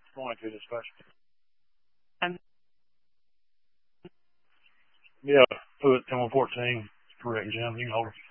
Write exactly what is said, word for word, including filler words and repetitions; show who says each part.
Speaker 1: twenty-two dispatch.
Speaker 2: And
Speaker 1: Yeah, put ten one fourteen. Correct, Jim. You can hold it.